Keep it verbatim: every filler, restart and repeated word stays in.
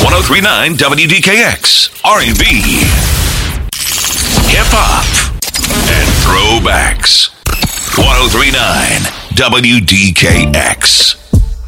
one oh three point nine W D K X, R and B, hip hop, and throwbacks. one oh three point nine W D K X.